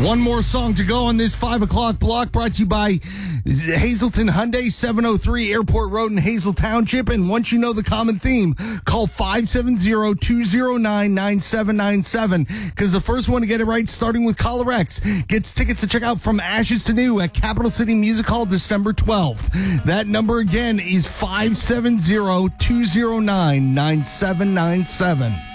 One more song to go on this 5 o'clock block, brought to you by Hazelton Hyundai, 703 Airport Road in Hazel Township. And once you know the common theme, call 570-209-9797, because the first one to get it right, starting with Caller X, gets tickets to check out From Ashes to New at Capital City Music Hall December 12th. That number again is 570-209-9797.